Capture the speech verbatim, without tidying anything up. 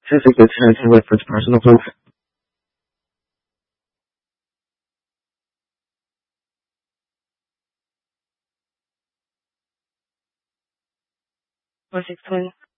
Physically ten with which personal proof? Four six twin.